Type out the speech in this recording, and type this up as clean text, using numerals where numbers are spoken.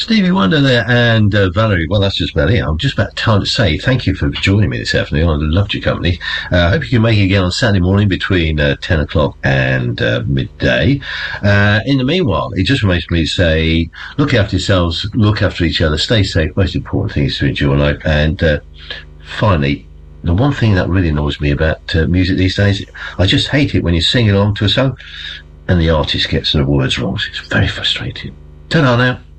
Stevie Wonder there and Valerie. Well, that's just about it. I'm just about time to say thank you for joining me this afternoon. I loved your company. I hope you can make it again on Saturday morning between 10 o'clock and midday. In the meanwhile, it just remains for me to say look after yourselves, look after each other, stay safe. Most important thing is to enjoy life. And finally, the one thing that really annoys me about music these days, I just hate it when you sing along to a song and the artist gets the words wrong. It's very frustrating. Ta-da now.